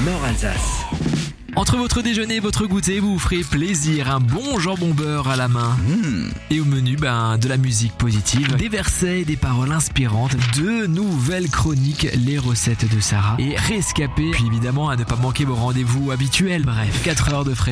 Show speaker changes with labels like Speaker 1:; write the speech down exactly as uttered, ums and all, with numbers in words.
Speaker 1: Nord-Alsace.
Speaker 2: Entre votre déjeuner et votre goûter, vous vous ferez plaisir, un bon jambon beurre à la main.
Speaker 1: Mmh.
Speaker 2: Et au menu, ben, de la musique positive, des versets et des paroles inspirantes, de nouvelles chroniques, les recettes de Sarah et Rescapé. Puis évidemment, à ne pas manquer vos rendez-vous habituels. Bref, quatre heures de frais.